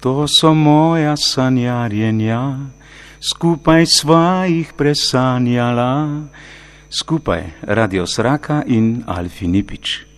To so moja sanjarjenja, skupaj sva jih presanjala, skupaj Radio Sraka in Alfi Nipič.